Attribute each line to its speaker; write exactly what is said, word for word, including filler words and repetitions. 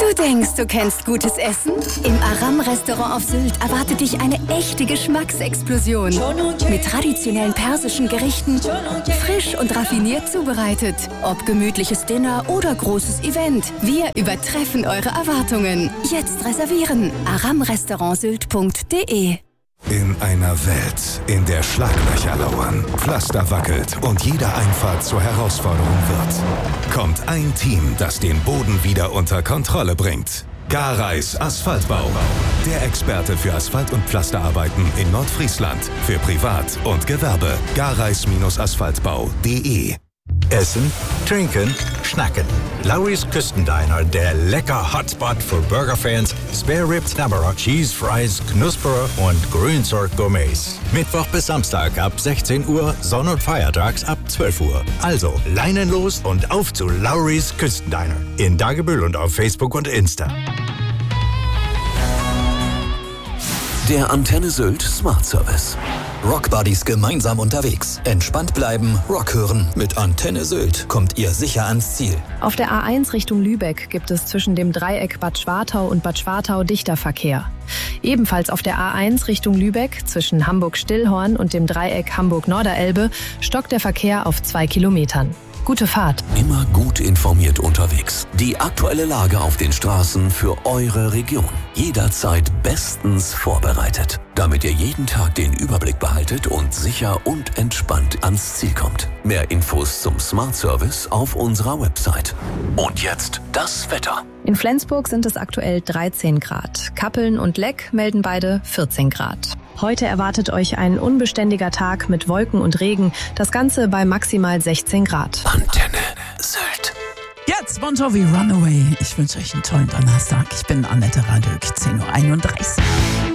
Speaker 1: Du denkst, du kennst gutes Essen? Im Aram-Restaurant auf Sylt erwartet dich eine echte Geschmacksexplosion. Mit traditionellen persischen Gerichten, frisch und raffiniert zubereitet. Ob gemütliches Dinner oder großes Event, wir übertreffen eure Erwartungen. Jetzt reservieren. aram restaurant sylt punkt de.
Speaker 2: In einer Welt, in der Schlaglöcher lauern, Pflaster wackelt und jede Einfahrt zur Herausforderung wird, kommt ein Team, das den Boden wieder unter Kontrolle bringt. Gareis Asphaltbau. Der Experte für Asphalt- und Pflasterarbeiten in Nordfriesland. Für Privat und Gewerbe. gareis asphaltbau punkt de.
Speaker 3: Essen, trinken, schnacken. Lawry's Küstendiner, der lecker Hotspot für Burgerfans, Spare Ribs, Knabberer, Cheese Fries, Knusperer und Grünzeug-Gourmets. Mittwoch bis Samstag ab sechzehn Uhr, Sonn- und Feiertags ab zwölf Uhr. Also Leinen los und auf zu Lawry's Küstendiner. In Dagebüll und auf Facebook und Insta.
Speaker 4: Der Antenne Sylt Smart Service.
Speaker 5: Rockbuddies gemeinsam unterwegs. Entspannt bleiben, Rock hören. Mit Antenne Sylt kommt ihr sicher ans Ziel.
Speaker 6: Auf der A eins Richtung Lübeck gibt es zwischen dem Dreieck Bad Schwartau und Bad Schwartau dichter Verkehr. Ebenfalls auf der A eins Richtung Lübeck zwischen Hamburg-Stillhorn und dem Dreieck Hamburg-Norderelbe stockt der Verkehr auf zwei Kilometern. Gute Fahrt.
Speaker 4: Immer gut informiert unterwegs. Die aktuelle Lage auf den Straßen für eure Region. Jederzeit bestens vorbereitet, damit ihr jeden Tag den Überblick behaltet und sicher und entspannt ans Ziel kommt. Mehr Infos zum Smart Service auf unserer Website. Und jetzt das Wetter.
Speaker 6: In Flensburg sind es aktuell dreizehn Grad. Kappeln und Leck melden beide vierzehn Grad. Heute erwartet euch ein unbeständiger Tag mit Wolken und Regen. Das Ganze bei maximal sechzehn Grad.
Speaker 4: Antenne Sylt.
Speaker 7: Jetzt Bon Jovi Runaway. Ich wünsche euch einen tollen Donnerstag. Ich bin Annette Radök, zehn Uhr einunddreißig.